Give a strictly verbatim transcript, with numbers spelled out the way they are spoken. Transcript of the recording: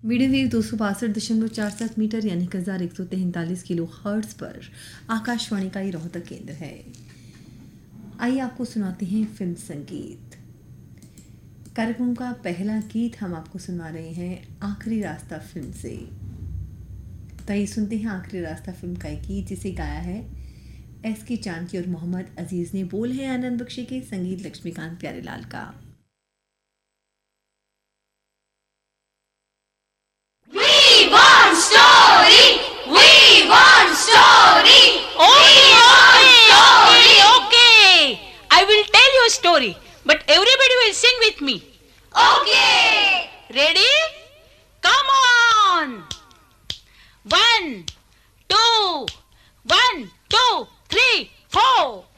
Medium wave दो सौ बासठ दशमलव चार सात मीटर यानी हजार एक सौ तैंतालीस किलो हर्ट्ज पर आकाशवाणी का ये रोहतक केंद्र है। आइए आपको सुनाते हैं फिल्म संगीत। कार्यक्रम का पहला गीत हम आपको सुना रहे हैं आखिरी रास्ता फिल्म से। तो आइए सुनते हैं आखिरी रास्ता फिल्म का एक गीत जिसे गाया है एस के चांदकी और मोहम्मद अजीज ने। बोल है आनंद बख्शी के, संगीत लक्ष्मीकांत प्यारेलाल का। We want story. We want story. Okay, okay, okay, okay. I will tell you a story, but everybody will sing with me. Okay. Ready? Come on. One, two, one, two, three, four.